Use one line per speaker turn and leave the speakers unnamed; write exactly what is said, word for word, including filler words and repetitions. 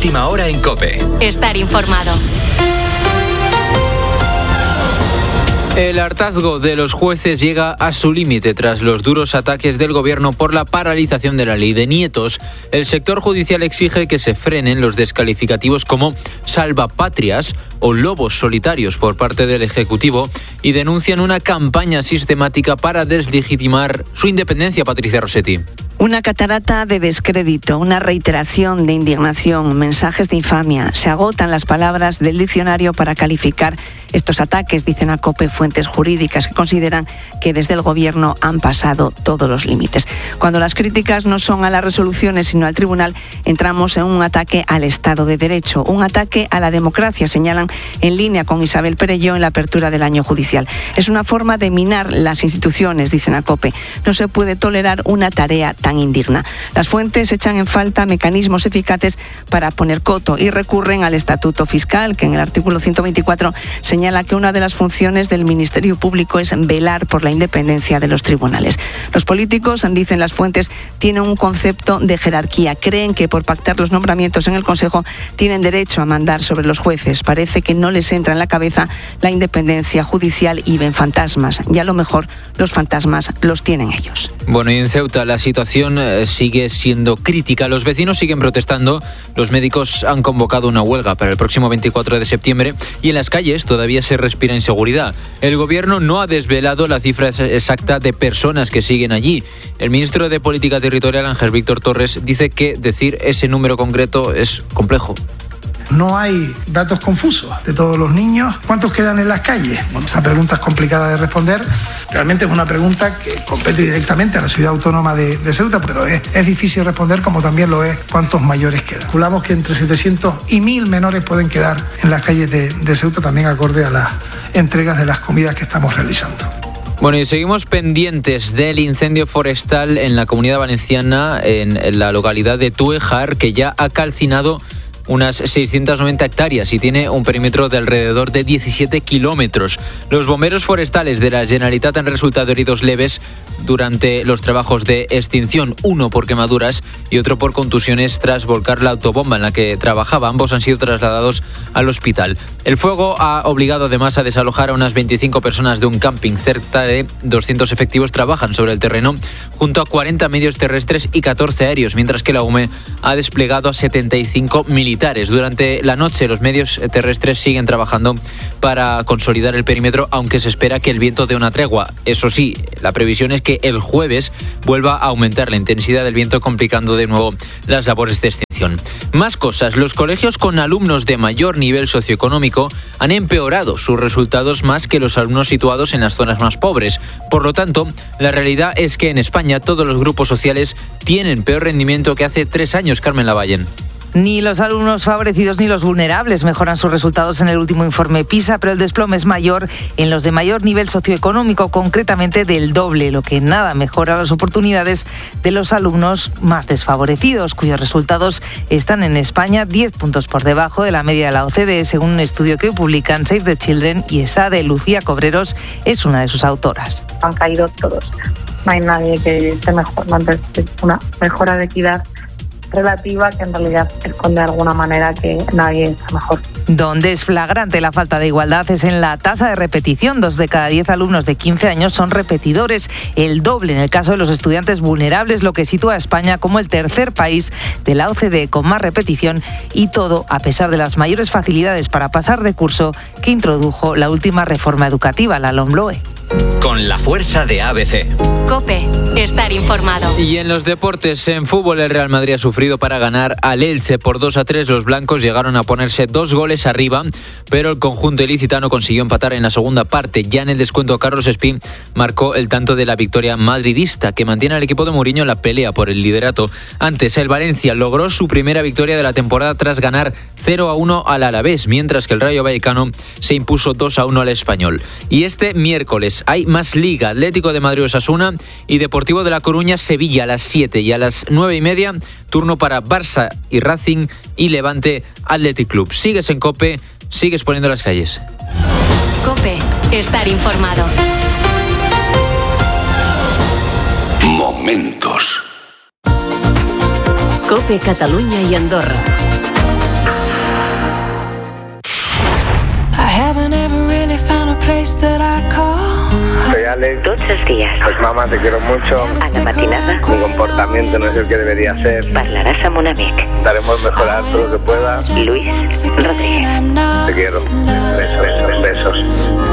Última hora en COPE.
Estar informado.
El hartazgo de los jueces llega a su límite tras los duros ataques del gobierno por la paralización de la ley de nietos. El sector judicial exige que se frenen los descalificativos como salvapatrias o lobos solitarios por parte del Ejecutivo y denuncian una campaña sistemática para deslegitimar su independencia. Patricia Rossetti.
Una catarata de descrédito, una reiteración de indignación, mensajes de infamia. Se agotan las palabras del diccionario para calificar estos ataques, dicen a COPE fuentes jurídicas que consideran que desde el gobierno han pasado todos los límites. Cuando las críticas no son a las resoluciones sino al tribunal, entramos en un ataque al Estado de Derecho, un ataque a la democracia, señalan en línea con Isabel Perelló en la apertura del año judicial. Es una forma de minar las instituciones, dicen a COPE. No se puede tolerar una tarea tan indigna. Las fuentes echan en falta mecanismos eficaces para poner coto y recurren al Estatuto Fiscal, que en el artículo ciento veinticuatro señala que una de las funciones del Ministerio Público es velar por la independencia de los tribunales. Los políticos, dicen las fuentes, tienen un concepto de jerarquía. Creen que por pactar los nombramientos en el Consejo tienen derecho a mandar sobre los jueces. Parece que no les entra en la cabeza la independencia judicial y ven fantasmas. Y a lo mejor los fantasmas los tienen ellos.
Bueno, y en Ceuta la situación sigue siendo crítica. Los vecinos siguen protestando. Los médicos han convocado una huelga para el próximo veinticuatro de septiembre y en las calles todavía se respira inseguridad. El gobierno no ha desvelado la cifra exacta de personas que siguen allí. El ministro de Política Territorial, Ángel Víctor Torres, dice que decir ese número concreto es complejo.
No hay datos confusos de todos los niños. ¿Cuántos quedan en las calles? Bueno, esa pregunta es complicada de responder. Realmente es una pregunta que compete directamente a la ciudad autónoma de, de Ceuta, pero es, es difícil responder, como también lo es cuántos mayores quedan. Calculamos que entre setecientos y mil menores pueden quedar en las calles de, de Ceuta, también acorde a las entregas de las comidas que estamos realizando.
Bueno, y seguimos pendientes del incendio forestal en la Comunidad Valenciana, en la localidad de Túejar, que ya ha calcinado unas seiscientas noventa hectáreas y tiene un perímetro de alrededor de diecisiete kilómetros. Los bomberos forestales de la Generalitat han resultado heridos leves durante los trabajos de extinción, uno por quemaduras y otro por contusiones tras volcar la autobomba en la que trabajaba. Ambos han sido trasladados al hospital. El fuego ha obligado además a desalojar a unas veinticinco personas de un camping. Cerca de doscientos efectivos trabajan sobre el terreno junto a cuarenta medios terrestres y catorce aéreos, mientras que la U M E ha desplegado a setenta y cinco militares. Durante la noche los medios terrestres siguen trabajando para consolidar el perímetro, aunque se espera que el viento dé una tregua. Eso sí, la previsión es que el jueves vuelva a aumentar la intensidad del viento, complicando de nuevo las labores de extinción. Más cosas. Los colegios con alumnos de mayor nivel socioeconómico han empeorado sus resultados más que los alumnos situados en las zonas más pobres. Por lo tanto, la realidad es que en España todos los grupos sociales tienen peor rendimiento que hace tres años. Carmen Lavallén.
Ni los alumnos favorecidos ni los vulnerables mejoran sus resultados en el último informe PISA, pero el desplome es mayor en los de mayor nivel socioeconómico, concretamente del doble, lo que nada mejora las oportunidades de los alumnos más desfavorecidos, cuyos resultados están en España diez puntos por debajo de la media de la O C D E, según un estudio que publican Save the Children y ESADE. Lucía Cobreros es una de sus autoras.
Han caído todos. No hay nadie que esté mejor, una mejora de equidad relativa que en realidad esconde de alguna manera que nadie está mejor.
Donde es flagrante la falta de igualdad es en la tasa de repetición. Dos de cada diez alumnos de quince años son repetidores, el doble en el caso de los estudiantes vulnerables, lo que sitúa a España como el tercer país de la O C D E con más repetición, y todo a pesar de las mayores facilidades para pasar de curso que introdujo la última reforma educativa, la LOMLOE.
Con la fuerza de A B C.
COPE. Estar informado.
Y en los deportes, en fútbol, el Real Madrid ha sufrido para ganar al Elche por dos a tres. Los blancos llegaron a ponerse dos goles arriba, pero el conjunto ilicitano consiguió empatar en la segunda parte. Ya en el descuento, Carlos Espín marcó el tanto de la victoria madridista, que mantiene al equipo de Mourinho en la pelea por el liderato. Antes, el Valencia logró su primera victoria de la temporada tras ganar cero a uno al Alavés, mientras que el Rayo Vallecano se impuso dos a uno al Español. Y este miércoles hay más Liga. Atlético de Madrid Osasuna y Deportivo de La Coruña Sevilla a las siete, y a las nueve y media turno para Barça y Racing y Levante Athletic Club. Sigues en COPE, sigues poniendo las calles.
COPE. Estar informado.
Momentos.
COPE Cataluña y Andorra. Soy Alex.
Tots els dies.
Pues mamá, te quiero mucho.
A la matinada.
Mi comportamiento no es el que debería ser.
Parlaràs amb un amic.
Daremos mejorar todo lo que pueda.
Luis Rodríguez.
Te quiero. Besos, besos, besos.